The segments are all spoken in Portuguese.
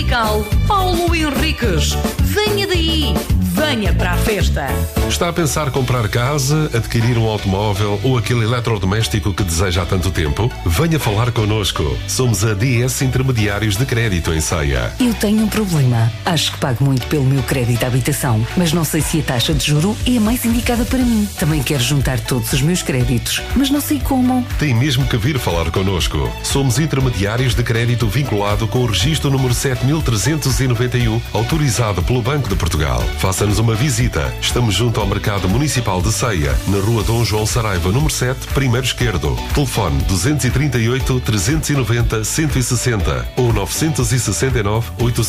musical Paulo Henriques. Venha daí, venha para a festa. Está a pensar comprar casa, adquirir um automóvel ou aquele eletrodoméstico que deseja há tanto tempo? Venha falar connosco. Somos a DS Intermediários de Crédito em Ceia. Eu tenho um problema. Acho que pago muito pelo meu crédito à habitação, mas não sei se a taxa de juro é a mais indicada para mim. Também quero juntar todos os meus créditos, mas não sei como. Tem mesmo que vir falar connosco. Somos intermediários de crédito vinculado com o registro número 7391, autorizado pelo Banco de Portugal. Faça-nos uma visita. Estamos junto ao Mercado Municipal de Ceia, na Rua Dom João Saraiva, número 7, primeiro esquerdo. Telefone 238 390 160 ou 969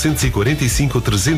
845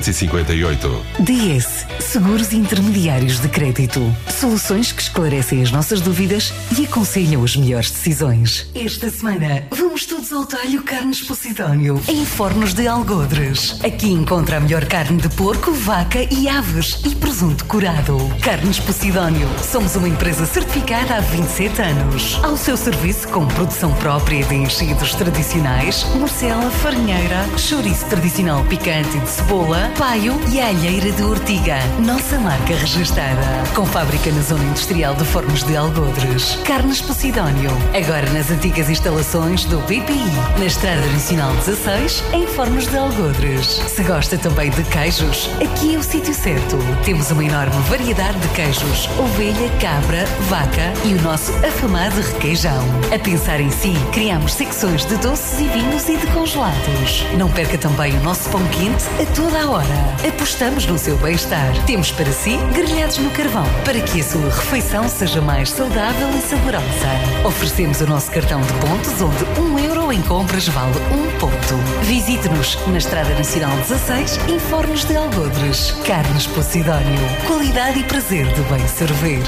358. DS Seguros Intermediários de Crédito. Soluções que esclarecem as nossas dúvidas e aconselham as melhores decisões. Esta semana vamos todos ao talho Carnes Posidónio, em Fornos de Algodres. Aqui encontra a melhor carne de porco, vaca e aves e presunto curado. Carnes Posidónio. Somos uma empresa certificada há 27 anos. Ao seu serviço com produção própria de enchidos tradicionais, morcela, farinheira, chouriço tradicional picante de cebola, paio e alheira de ortiga. Nossa marca registada. Com fábrica na zona industrial de Fornos de Algodres. Carnes Posidónio. Agora nas antigas instalações do BPI. Na Estrada Nacional 16, em Fornos de Algodres. Se gosta também de queijos, aqui é o sítio certo. Temos uma enorme variedade de queijos. Ovelha, cabra, vaca e o nosso afamado requeijão. A pensar em si, criamos secções de doces e vinhos e de congelados. Não perca também o nosso pão quente a toda a hora. Apostamos no seu bem-estar. Temos para si grelhados no carvão, para que a sua refeição seja mais saudável e saborosa. Oferecemos o nosso cartão de pontos, onde €1 em compras vale 1 ponto. Visite-nos na Estrada Nacional 16, em Fornos de Algodres. Carnes Posidónio. Qualidade e prazer de bem servir.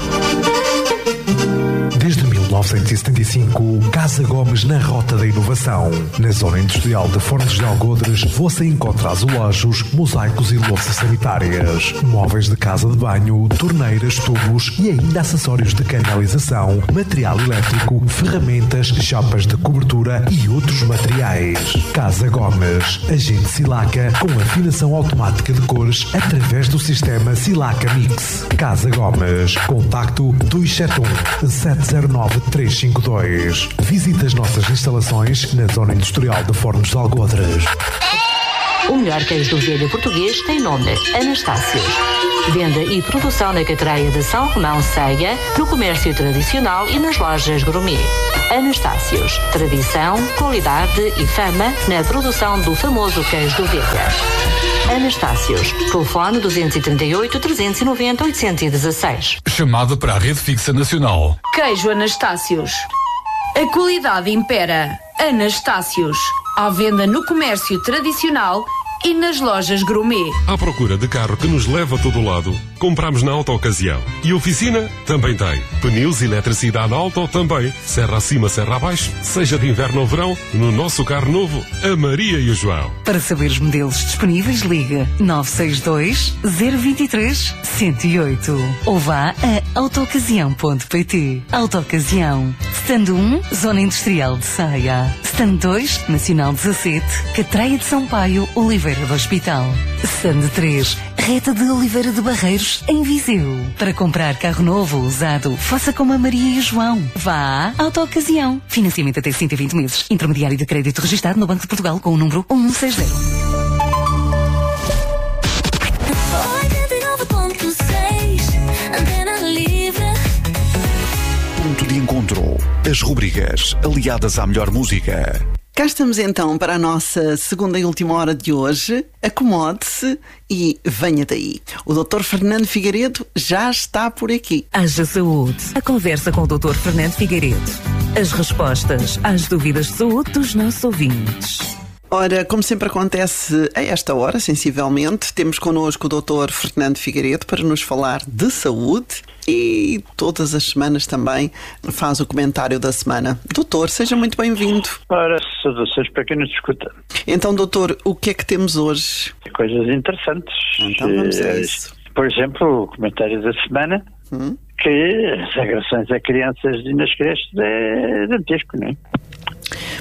Desde 1975, Casa Gomes na Rota da Inovação. Na zona industrial de Fornos de Algodres, você encontra azulejos, mosaicos e louças sanitárias, móveis de casa de banho, torneiras, tubos e ainda acessórios de canalização, material elétrico, ferramentas, chapas de cobertura e outros materiais. Casa Gomes, agente Silaca com afinação automática de cores através do sistema Silaca Mix. Casa Gomes, contacto 271-709-352. Visite as nossas instalações na zona industrial de Fornos de Algodres. O melhor queijo do velho português tem nome: Anastácios. Venda e produção na Catraia de São Romão, Ceia, no comércio tradicional e nas lojas gourmet. Anastácios. Tradição, qualidade e fama na produção do famoso queijo do velha. Anastácios. Telefone 238 390 816. Chamada para a rede fixa nacional. Queijo Anastácios. A qualidade impera. Anastácios. À venda no comércio tradicional e nas lojas gourmet. À procura de carro que nos leva a todo lado, compramos na Auto Ocasião. E oficina também tem. Pneus e eletricidade Auto também. Serra acima, serra abaixo. Seja de inverno ou verão, no nosso carro novo, a Maria e o João. Para saber os modelos disponíveis, liga 962 023 108 ou vá a autoocasião.pt. Autoocasião. Stand 1, Zona Industrial de Ceia. Stand 2, Nacional 17, Catraia de São Paio, Oliveira do Hospital. Stand 3, Reta de Oliveira de Barreiros, em Viseu. Para comprar carro novo ou usado, faça como a Maria e o João. Vá à Autoocasião. Financiamento até 120 meses. Intermediário de crédito registrado no Banco de Portugal com o número 1160. Ponto de encontro. As rubricas aliadas à melhor música. Cá estamos então para a nossa segunda e última hora de hoje. Acomode-se e venha daí. O Dr. Fernando Figueiredo já está por aqui. Haja saúde. A conversa com o Dr. Fernando Figueiredo. As respostas às dúvidas de saúde dos nossos ouvintes. Ora, como sempre acontece a esta hora, sensivelmente, temos connosco o Dr. Fernando Figueiredo para nos falar de saúde e todas as semanas também faz o comentário da semana. Doutor, seja muito bem-vindo. Ora, saudações para quem nos escuta. Então, doutor, o que é que temos hoje? Coisas interessantes. Então vamos a isso. Por exemplo, o comentário da semana, que as agressões a crianças nas creches é dantesco, não é?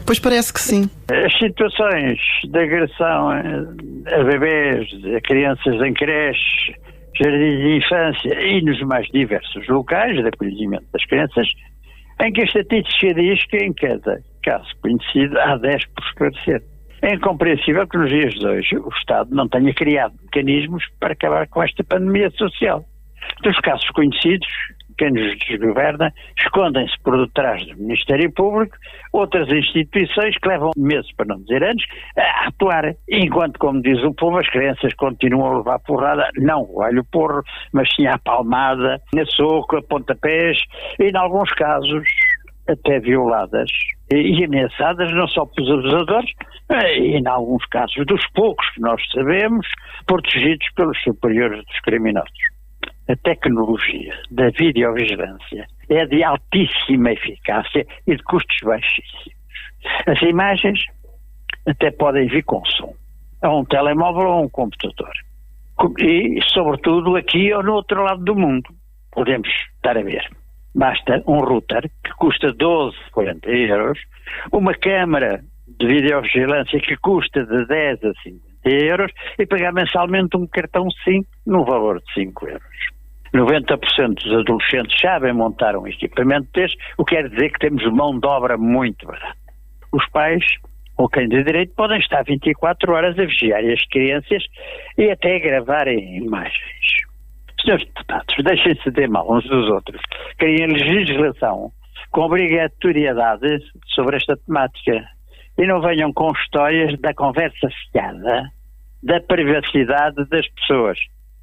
Pois parece que sim. As situações de agressão a bebês, a crianças em creche, jardins de infância e nos mais diversos locais de acolhimento das crianças, em que a estatística diz que em cada caso conhecido há 10 por esclarecer. É incompreensível que nos dias de hoje o Estado não tenha criado mecanismos para acabar com esta pandemia social. Dos casos conhecidos, quem nos desgoverna escondem-se por detrás do Ministério Público, outras instituições que levam meses, para não dizer anos, a atuar, enquanto, como diz o povo, as crianças continuam a levar porrada, não o alho porro, mas sim a palmada, a soco, a pontapés, e em alguns casos até violadas e ameaçadas não só pelos abusadores, e em alguns casos dos poucos que nós sabemos, protegidos pelos superiores dos criminosos. A tecnologia da videovigilância é de altíssima eficácia e de custos baixíssimos. As imagens até podem vir com som, a um telemóvel ou a um computador. E, sobretudo, aqui ou no outro lado do mundo. Podemos estar a ver. Basta um router que custa 40 euros, uma câmara de videovigilância que custa de 10 a 50 euros e pagar mensalmente um cartão SIM no valor de 5 euros. 90% dos adolescentes sabem montar um equipamento deste, o que quer dizer que temos mão de obra muito barata. Os pais, ou quem de direito, podem estar 24 horas a vigiar as crianças e até gravarem imagens. Senhores deputados, deixem-se de mal uns dos outros. Criem legislação com obrigatoriedade sobre esta temática e não venham com histórias da conversa fiada, da privacidade das pessoas.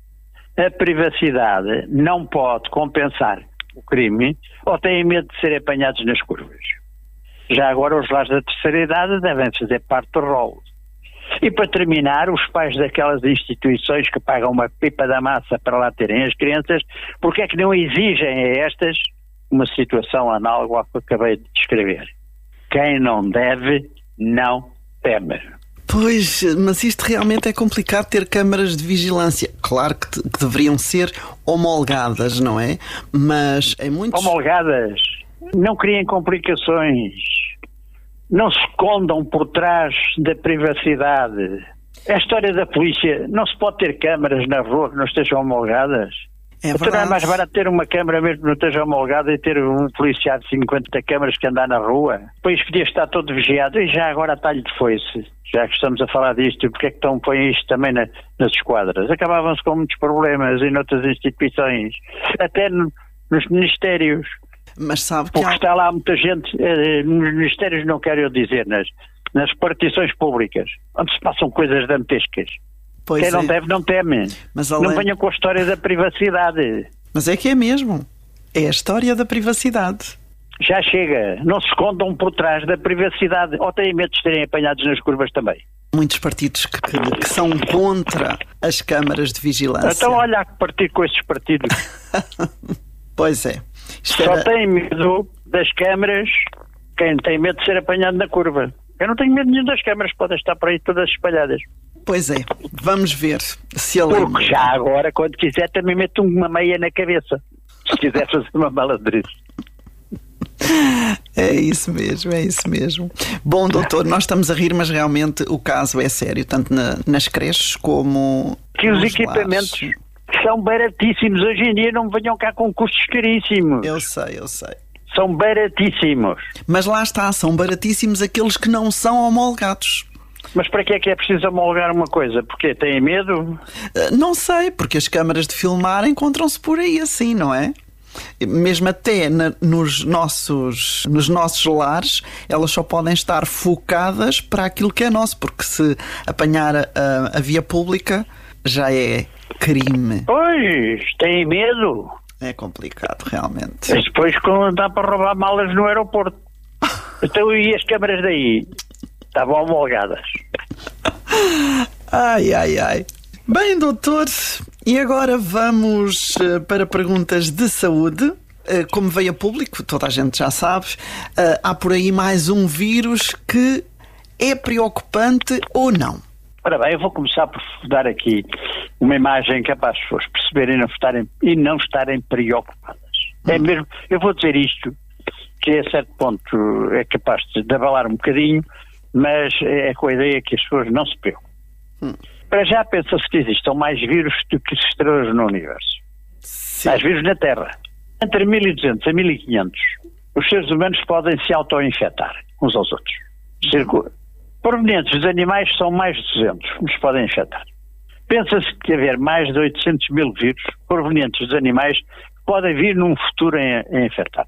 A privacidade não pode compensar o crime ou têm medo de serem apanhados nas curvas. Já agora os lares da terceira idade devem fazer parte do rolo. E para terminar, os pais daquelas instituições que pagam uma pipa da massa para lá terem as crianças, porque é que não exigem a estas uma situação análoga ao que acabei de descrever? Quem não deve, não teme. Pois, mas isto realmente é complicado, ter câmaras de vigilância. Claro que deveriam ser homologadas, não é? Mas em muitos... Homologadas? Não criem complicações. Não se escondam por trás da privacidade. A história da polícia, não se pode ter câmaras na rua que não estejam homologadas. Então não é mais barato ter uma câmara mesmo que não esteja homologada e ter um policial de 50 câmaras que andar na rua? O país podia estar todo vigiado e já agora talho de foice. Já que estamos a falar disto, porque é que põem isto também nas esquadras? Acabavam-se com muitos problemas e noutras instituições, até nos ministérios. Mas sabe que porque está lá muita gente, nos ministérios não quero eu dizer, nas partições públicas, onde se passam coisas dantescas. Pois quem não deve não teme. Mas não venham com a história da privacidade. Mas é que é mesmo. É a história da privacidade. Já chega. Não se escondam por trás da privacidade. Ou têm medo de serem apanhados nas curvas também. Muitos partidos que são contra as câmaras de vigilância. Então olha a partir com estes partidos. Pois é. Só tem medo das câmaras quem tem medo de ser apanhado na curva. Eu não tenho medo nenhum das câmaras, podem estar por aí todas espalhadas. Pois é, vamos ver se a lei... Porque já agora, quando quiser, também meto uma meia na cabeça. Se quiser fazer uma malandrice. É isso mesmo, é isso mesmo. Bom, doutor, nós estamos a rir, mas realmente o caso é sério, tanto nas creches como que os equipamentos são baratíssimos. Hoje em dia não me venham cá com custos caríssimos. Eu sei. São baratíssimos. Mas lá está, são baratíssimos aqueles que não são homologados. Mas para que é preciso homologar uma coisa? Porque têm medo? Não sei, porque as câmaras de filmar encontram-se por aí assim, não é? Mesmo até nos nossos lares, elas só podem estar focadas para aquilo que é nosso, porque se apanhar a via pública já é crime. Pois, têm medo. É complicado, realmente. Mas depois quando dá para roubar malas no aeroporto. Então e as câmaras daí? Estavam homologadas. Ai. Bem, doutor, e agora vamos para perguntas de saúde. Como veio a público, toda a gente já sabe, há por aí mais um vírus que é preocupante ou não? Ora bem, eu vou começar por dar aqui uma imagem que é para as pessoas perceberem e não estarem preocupadas. É mesmo, eu vou dizer isto, que a certo ponto é capaz de abalar um bocadinho, mas é com a ideia que as pessoas não se preocupem. Para já pensa-se que existam mais vírus do que estrelas no universo. Sim. Mais vírus na Terra. Entre 1200 a 1500, os seres humanos podem se auto-infectar uns aos outros. Provenientes dos animais são mais de 200 que nos podem infectar. Pensa-se que haver mais de 800 mil vírus provenientes dos animais podem vir num futuro a infectar.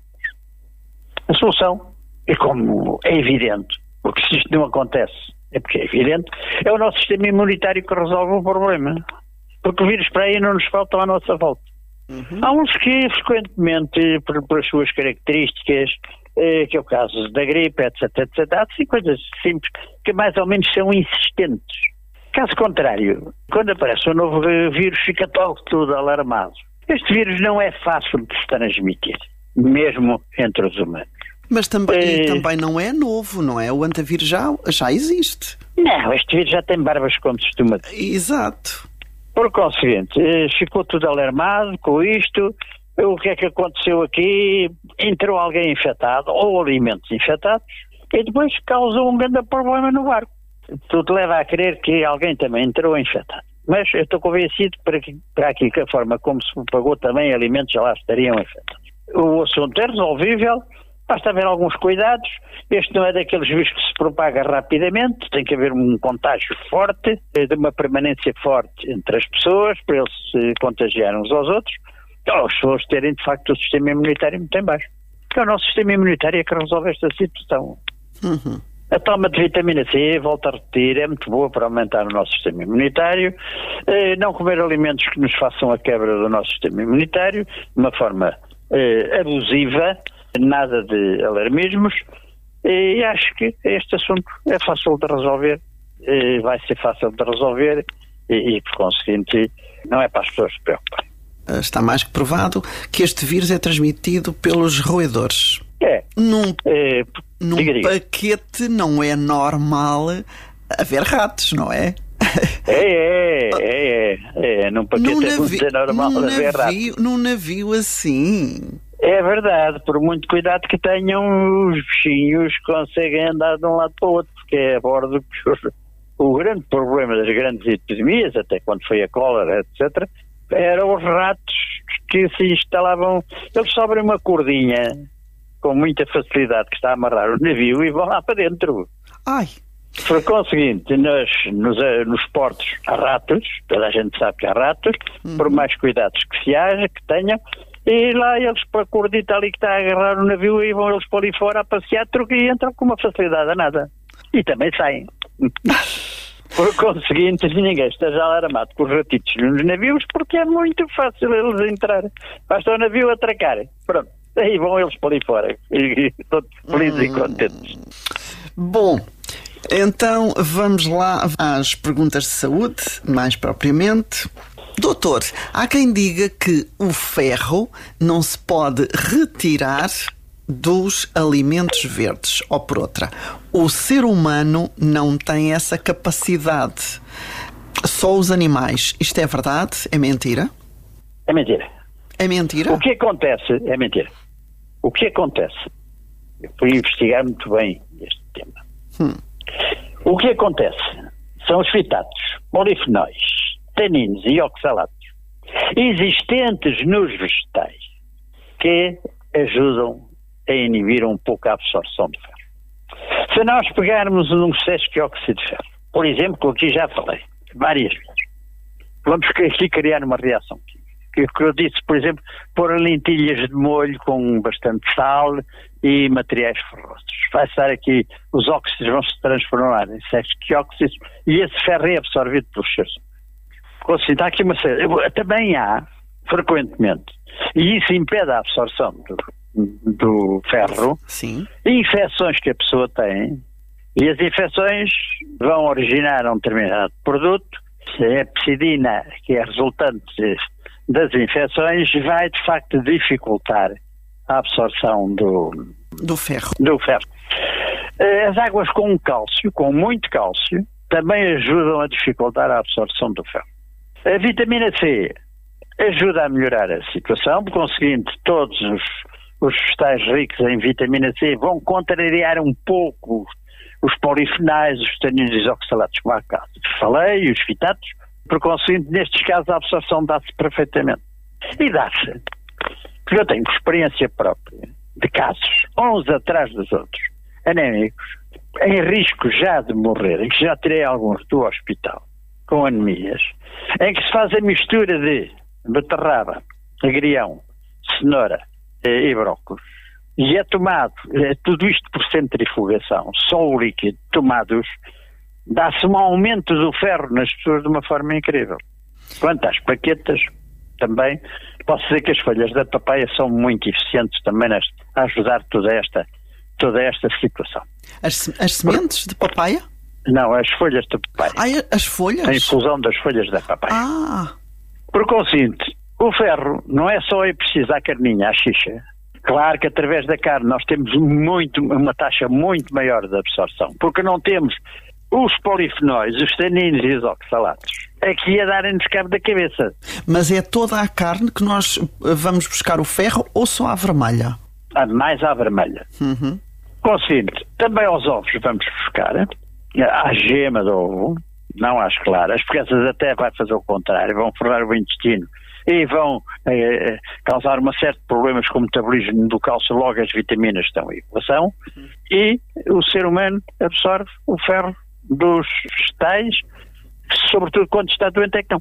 A solução é, como é evidente, porque se isto não acontece, é porque é evidente, é o nosso sistema imunitário que resolve o problema. Porque vírus para aí não nos faltam à nossa volta. Há uns que frequentemente, pelas suas características, que é o caso da gripe, etc, há assim coisas simples que mais ou menos são insistentes. Caso contrário, quando aparece um novo vírus, fica tudo alarmado. Este vírus não é fácil de se transmitir, mesmo entre os humanos. Mas também não é novo, não é? O antivírus já existe. Não, este vírus já tem barbas, como se costuma dizer. Exato. Por conseguinte, ficou tudo alarmado com isto. O que é que aconteceu aqui? Entrou alguém infectado, ou alimentos infectados, e depois causou um grande problema no barco. Tudo leva a crer que alguém também entrou infectado. Mas eu estou convencido para aqui que a forma como se propagou também alimentos já lá estariam infectados. O assunto é resolvível, basta haver alguns cuidados. Este não é daqueles vírus que se propaga rapidamente, tem que haver um contágio forte, de uma permanência forte entre as pessoas, para eles se contagiarem uns aos outros, ou as pessoas terem de facto o sistema imunitário muito em baixo. Porque é o nosso sistema imunitário é que resolve esta situação. A toma de vitamina C, volto a repetir, é muito boa para aumentar o nosso sistema imunitário. Não comer alimentos que nos façam a quebra do nosso sistema imunitário, de uma forma abusiva, nada de alarmismos. E acho que este assunto é fácil de resolver, vai ser fácil de resolver e por conseguinte, não é para as pessoas se preocuparem. Está mais que provado que este vírus é transmitido pelos roedores. Num paquete não é normal haver ratos, não é? Num paquete é muito normal haver ratos. Num navio assim. É verdade, por muito cuidado que tenham, os bichinhos conseguem andar de um lado para o outro, porque é a bordo. O grande problema das grandes epidemias, até quando foi a cólera, etc., eram os ratos que se instalavam. Eles sobem uma cordinha com muita facilidade que está a amarrar o navio e vão lá para dentro. Ai! Por conseguinte, nos portos há ratos, toda a gente sabe que há ratos, por mais cuidados que tenham, e lá eles, para a cordita ali que está a agarrar o navio, e vão eles para ali fora a passear, e entram com uma facilidade danada. E também saem. Por conseguinte, ninguém esteja alarmado com os ratitos nos navios, porque é muito fácil eles entrarem. Basta o navio atracarem. Pronto. Aí vão eles para ali fora. E todos felizes e contentes. Bom, então vamos lá às perguntas de saúde, mais propriamente. Doutor, há quem diga que o ferro não se pode retirar dos alimentos verdes, ou por outra, o ser humano não tem essa capacidade, só os animais. Isto é verdade? É mentira? É mentira. É mentira? O que acontece? É mentira. O que acontece? Eu fui investigar muito bem este tema. O que acontece são os fitatos, polifenóis, taninos e oxalatos existentes nos vegetais que ajudam a inibir um pouco a absorção de ferro. Se nós pegarmos um excesso de óxido de ferro, por exemplo, que aqui já falei várias vezes, vamos aqui criar uma reação química. Que eu disse, por exemplo, pôr lentilhas de molho com bastante sal e materiais ferrosos. Vai estar aqui, os óxidos vão se transformar em sesquióxidos e esse ferro é absorvido pelos seres humanos. Assim, está aqui uma série. Também há, frequentemente, e isso impede a absorção do ferro, sim, infecções que a pessoa tem, e as infecções vão originar um determinado produto. A epsidina, que é resultante das infecções, vai de facto dificultar a absorção do ferro. As águas com cálcio, com muito cálcio, também ajudam a dificultar a absorção do ferro. A vitamina C ajuda a melhorar a situação, por conseguinte, todos os vegetais ricos em vitamina C vão contrariar um pouco os polifenais, os taninos isoxalatos, como há caso falei, os fitatos. Por conseguinte, nestes casos, a absorção dá-se perfeitamente. E dá-se, porque eu tenho experiência própria de casos, uns atrás dos outros, anémicos, em risco já de morrer, em que já tirei alguns do hospital, com anemias, em que se faz a mistura de beterraba, agrião, cenoura e brócolis, e é tomado, tudo isto por centrifugação, só o líquido, tomados, dá-se um aumento do ferro nas pessoas de uma forma incrível. Quanto às plaquetas, também, posso dizer que as folhas da papaya são muito eficientes também a ajudar toda esta situação. As sementes de papaya? Não, as folhas de papaya. As folhas? A infusão das folhas da papaya. Ah! Por conseguinte, o ferro não é só preciso à carninha, à xixa. Claro que através da carne nós temos uma taxa muito maior de absorção, porque não temos os polifenóis, os taninos e os oxalatos, aqui a darem-nos cabo da cabeça. Mas é toda a carne que nós vamos buscar o ferro ou só à vermelha? Mais à vermelha. Uhum. Conseguinte, também aos ovos vamos buscar, à gema do ovo, não às claras, porque essas até vai fazer o contrário, vão forrar o intestino e vão causar uma série de problemas com o metabolismo do cálcio, logo as vitaminas estão em equação, e o ser humano absorve o ferro dos vegetais, sobretudo quando está doente é que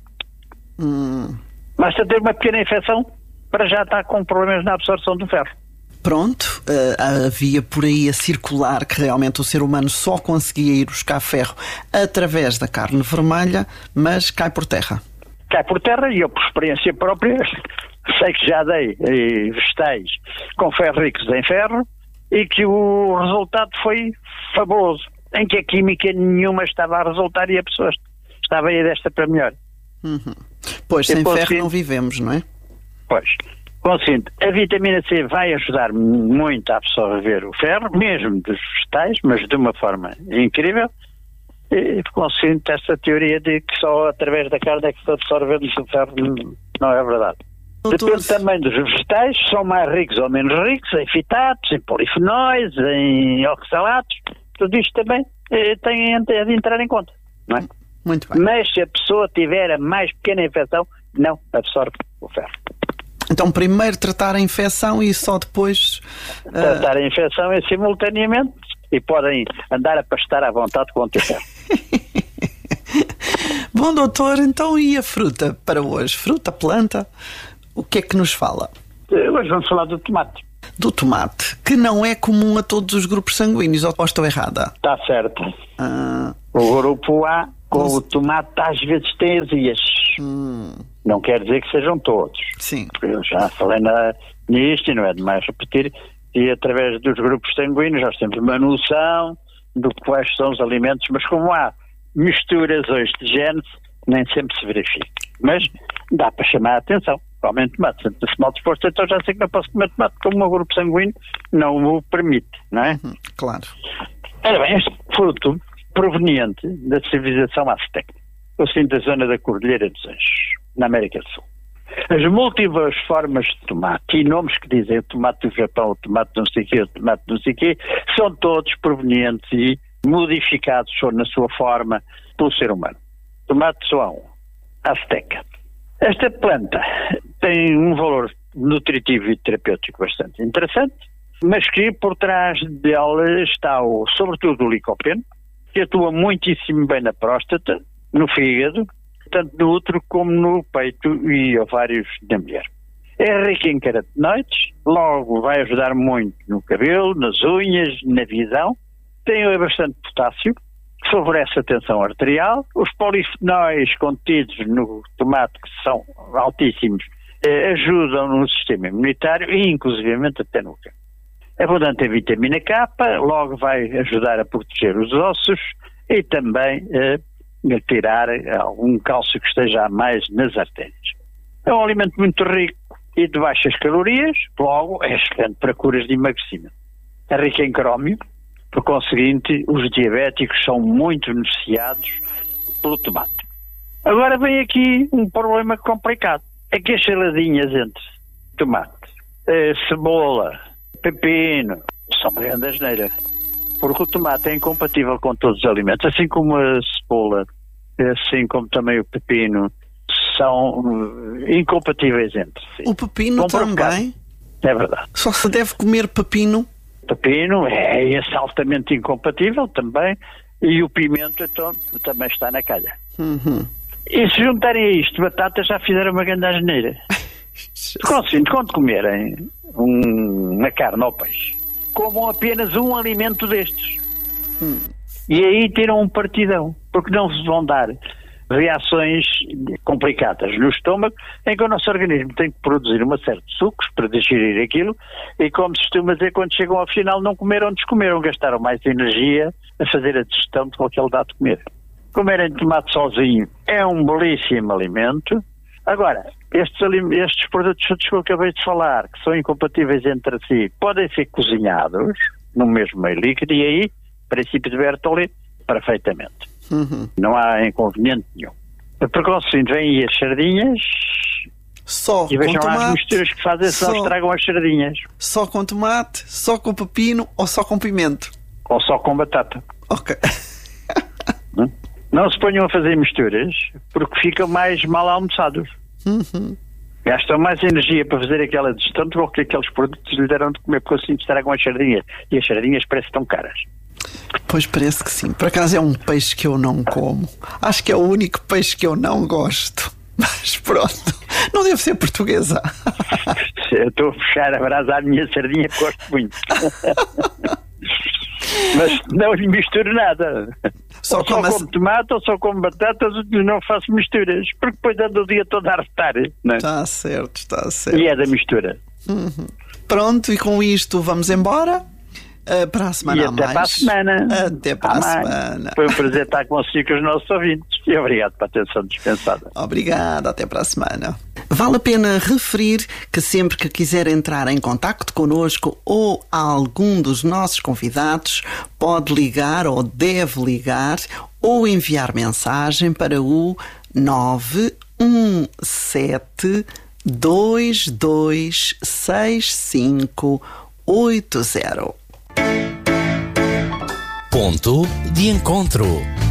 não. Basta ter uma pequena infecção para já estar com problemas na absorção do ferro. Pronto, havia por aí a circular que realmente o ser humano só conseguia ir buscar ferro através da carne vermelha, mas cai por terra. Cai por terra e eu, por experiência própria, sei que já dei vegetais com ferro ricos em ferro e que o resultado foi fabuloso, em que a química nenhuma estava a resultar e a pessoa estava aí desta para melhor. Uhum. Pois, sem ferro não vivemos, não é? Pois. Conseguinte, a vitamina C vai ajudar muito a absorver o ferro, mesmo dos vegetais, mas de uma forma incrível. E, conseguinte, essa teoria de que só através da carne é que se absorve o ferro não é verdade. Depende também dos vegetais, são mais ricos ou menos ricos em fitatos, em polifenóis, em oxalatos. Tudo isto também tem de entrar em conta, não é? Muito bem. Mas se a pessoa tiver a mais pequena infecção, não absorve o ferro. Então, primeiro tratar a infecção e só depois... Tratar a infecção simultaneamente e podem andar a pastar à vontade com o ferro. Bom, doutor, então e a fruta para hoje? Fruta, planta, o que é que nos fala? Hoje vamos falar do tomate. Do tomate, que não é comum a todos os grupos sanguíneos, ou estou errada? Está certo. O grupo A, com o tomate, às vezes tem azias. Não quer dizer que sejam todos. Sim. Eu já falei nisto e não é demais repetir. E através dos grupos sanguíneos nós temos uma noção de quais são os alimentos, mas como há misturas hoje de genes, nem sempre se verifica. Mas dá para chamar a atenção. Provavelmente tomate. Se eu mal disposto, então já sei que não posso comer tomate, como o meu grupo sanguíneo não o permite, não é? Claro. Ora bem, este fruto proveniente da civilização azteca, ou seja, da zona da Cordilheira dos Anjos, na América do Sul. As múltiplas formas de tomate e nomes que dizem o tomate do Japão, o tomate não sei quê, o tomate não sei quê, são todos provenientes e modificados na sua forma pelo ser humano. Tomate só há um, azteca. Esta planta tem um valor nutritivo e terapêutico bastante interessante, mas que por trás dela está sobretudo o licopeno, que atua muitíssimo bem na próstata, no fígado, tanto no útero como no peito e ovários da mulher. É rico em carotenoides, logo vai ajudar muito no cabelo, nas unhas, na visão. Tem bastante potássio, que favorece a tensão arterial. Os polifenóis contidos no tomate, que são altíssimos, ajudam no sistema imunitário e inclusivamente até no cancro. É abundante em vitamina K, logo vai ajudar a proteger os ossos e também a tirar algum cálcio que esteja a mais nas artérias. É um alimento muito rico e de baixas calorias, logo é excelente para curas de emagrecimento. É rico em crómio, por conseguinte, os diabéticos são muito beneficiados pelo tomate. Agora vem aqui um problema complicado. É que as saladinhas entre tomate, cebola pepino, são uma grande asneira. Porque o tomate é incompatível com todos os alimentos, assim como a cebola, assim como também o pepino, são incompatíveis entre si. O pepino também? É verdade. Só se deve comer pepino? Pepino é esse altamente incompatível também, e o pimento então também está na calha. E se juntarem a isto batatas, já fizeram uma grande asneira. Quando comerem uma carne ou peixe, comam apenas um alimento destes. E aí tiram um partidão, porque não se vão dar reações complicadas no estômago, em que o nosso organismo tem que produzir uma série de sucos para digerir aquilo, e como se costuma dizer, quando chegam ao final não comeram, descomeram, gastaram mais energia a fazer a digestão do que aquele dado de comer. Comerem tomate sozinho é um belíssimo alimento. Agora, estes produtos que eu acabei de falar, que são incompatíveis entre si, podem ser cozinhados no mesmo meio líquido, e aí, princípio de Bertolli, perfeitamente. Não há inconveniente nenhum. Por conseguinte, vêm aí as sardinhas só e vejam com lá tomate, as misturas que fazem, se não estragam as sardinhas. Só com tomate, só com pepino ou só com pimento? Ou só com batata. Ok. Não se ponham a fazer misturas, porque ficam mais mal almoçados. Gastam mais energia para fazer aquela digestão do que aqueles produtos lhe deram de comer, porque assim estragam as sardinhas. E as sardinhas parecem tão caras. Pois parece que sim. Por acaso é um peixe que eu não como. Acho que é o único peixe que eu não gosto. Mas pronto, não deve ser portuguesa. Eu estou a puxar a brasa à minha sardinha, que gosto muito. Mas não lhe misturo nada. Só como tomate ou só como batatas, não faço misturas, porque depois ando o dia todo a arretar. Está certo, está certo. E é da mistura. Pronto, e com isto vamos embora. Para a semana e até para a semana. Até para a semana. Foi um prazer estar consigo com os nossos ouvintes. E obrigado pela atenção dispensada. Obrigado, até para a semana. Vale a pena referir que sempre que quiser entrar em contacto connosco ou algum dos nossos convidados, pode ligar ou deve ligar ou enviar mensagem para o 917 226580. Ponto de encontro.